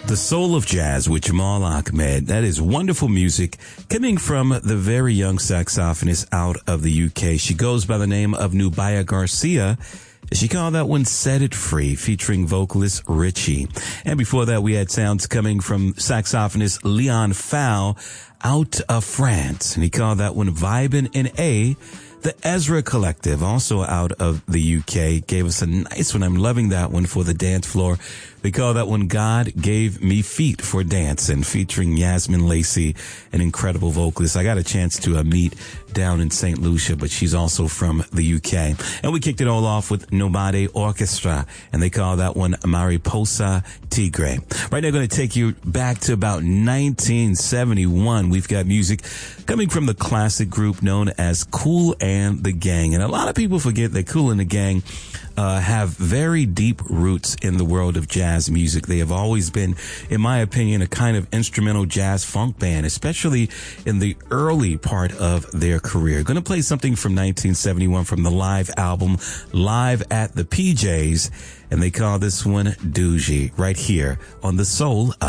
The Soul of Jazz with Jamal Ahmed. That is wonderful music coming from the very young saxophonist out of the UK. She goes by the name of Nubia Garcia. She called that one Set It Free, featuring vocalist Richie. And before that, we had sounds coming from saxophonist Leon Fowl out of France. And he called that one Vibin' in A. The Ezra Collective, also out of the UK, gave us a nice one. I'm loving that one for the dance floor. They call that one God Gave Me Feet for Dancing, featuring Yasmin Lacey, an incredible vocalist. I got a chance to meet down in St. Lucia, but she's also from the UK. And we kicked it all off with Nomade Orchestra, and they call that one Mariposa Tigre. Right now, I'm going to take you back to about 1971. We've got music coming from the classic group known as Kool and the Gang. And a lot of people forget that Kool and the Gang have very deep roots in the world of jazz music. They have always been, in my opinion, a kind of instrumental jazz funk band, especially in the early part of their career. Going to play something from 1971 from the live album Live at the PJs, and they call this one Doogie, right here on The Soul